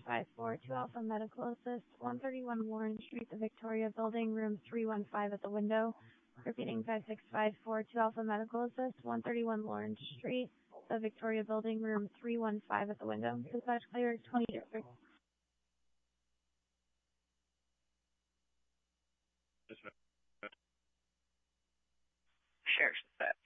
5654 Alpha Medical Assist, 131 Warren Street, the Victoria Building, room 315 at the window. Repeating 5654 Alpha Medical Assist, 131 Lawrence Street, the Victoria Building, room 315 at the window. Dispatch clear 2003. Sheriff's Dispatch.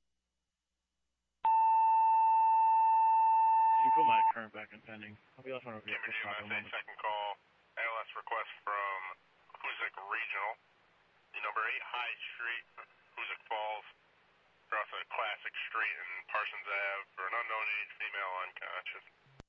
You put my current back in pending. I'll be off on a vehicle stop in a moment. Second call, ALS request from Hoosick Regional, the number 8 High Street, Hoosick Falls, across a classic street in Parsons Ave for an unknown age female unconscious.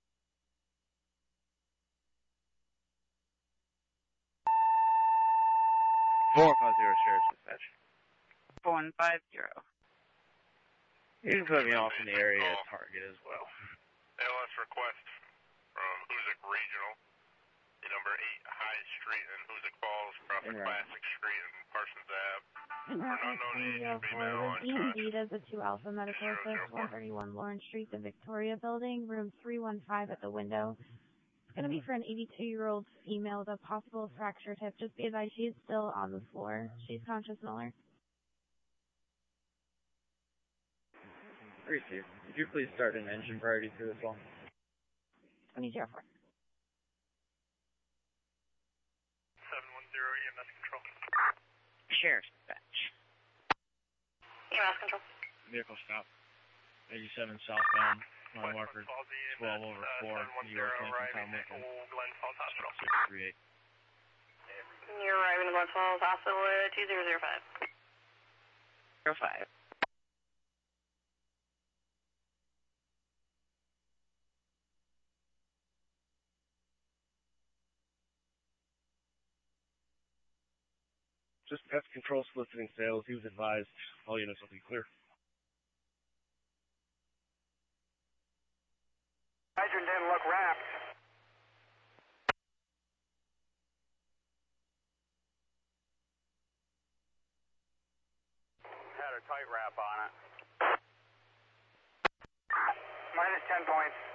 Sheriff's Dispatch. 4150. You can put me off in the area at Target as well. ALS request from Hoosick Regional, the number 8 High Street in Hoosick Falls, across a classic street in Parsons Ave. And route 2004 with EMD as a 2 Alpha Medical Assist, 131 Lawrence Street, the Victoria Building, room 315 at the window. It's going to be for an 82-year-old female with a possible fractured hip. Just be advised, she is still on the floor. She's conscious, Miller. Receive. Could you please start an engine priority for this one? 2004. 710 EMS control. Sheriff's Dispatch. EMS control. Vehicle stop. 87 southbound. My marker 12 over 4. New York, Lincoln, Tom Lincoln. 638. You're arriving at Glen Falls Hospital at 2005. 05. Just pest control soliciting sales. He was advised all units will be clear. Hydrant didn't look wrapped. Had a tight wrap on it. -10 points.